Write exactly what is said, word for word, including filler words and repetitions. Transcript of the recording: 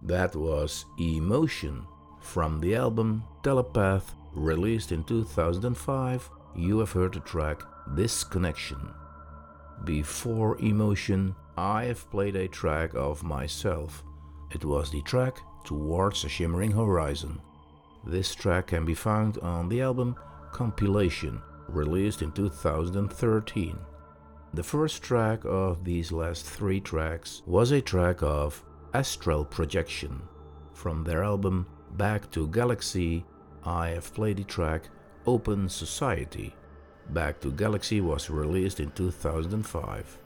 That was Emotion from the album Telepath, released in two thousand five. You have heard the track Disconnection. Before Emotion, I have played a track of myself. It was the track Towards a Shimmering Horizon. This track can be found on the album Compilation, released in two thousand thirteen. The first track of these last three tracks was a track of Astral Projection. From their album Back to Galaxy, I have played the track Open Society. Back to Galaxy was released in two thousand five.